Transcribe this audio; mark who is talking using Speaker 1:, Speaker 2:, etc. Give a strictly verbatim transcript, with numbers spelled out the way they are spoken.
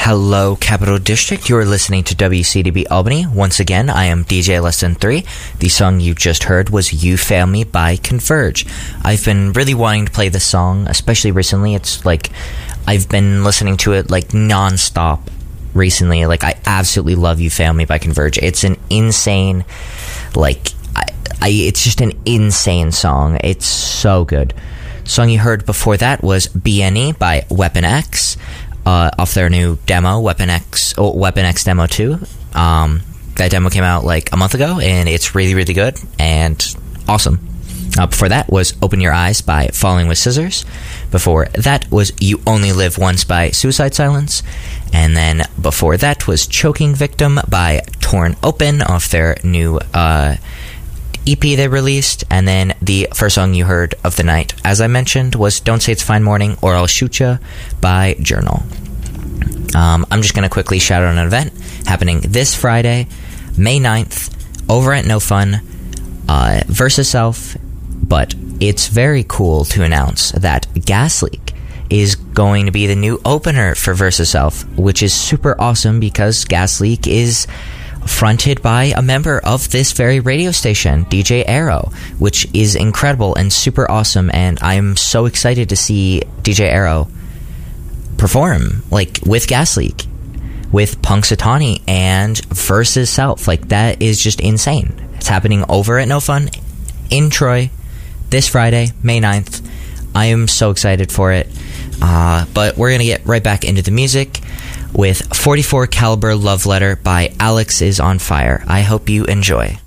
Speaker 1: Hello, Capital District. You're listening to W C D B Albany. Once again, I am D J Less Than Three. The song you just heard was You Fail Me by Converge. I've been really wanting to play this song, especially recently. It's like, I've been listening to it like non-stop recently. Like, I absolutely love You Fail Me by Converge. It's an insane, like, I, I, it's just an insane song. It's so good. The song you heard before that was B N E by Weapon X. Uh, off their new demo, Weapon X, oh, Weapon X Demo two. Um, that demo came out like a month ago, and it's really, really good and awesome. Uh, before that was Open Your Eyes by Falling with Scissors. Before that was You Only Live Once by Suicide Silence. And then before that was Choking Victim by Torn Open off their new uh, E P they released. And then the first song you heard of the night, as I mentioned, was Don't Say It's Fine Morning or I'll Shoot Ya by Journal. Um, I'm just going to quickly shout out an event happening this Friday, May ninth, over at No Fun, uh, Versus Self. But it's very cool to announce that Gas Leak is going to be the new opener for Versus Self, which is super awesome because Gas Leak is fronted by a member of this very radio station, D J Arrow, which is incredible and super awesome, and I'm so excited to see D J Arrow perform, like, with Gas Leak, with Punxsutawney and Versus Self. Like, that is just insane. It's happening over at No Fun in Troy this Friday, May ninth. I am so excited for it. Uh, but we're going to get right back into the music with forty-four Caliber Love Letter by Alex is on Fire. I hope you enjoy.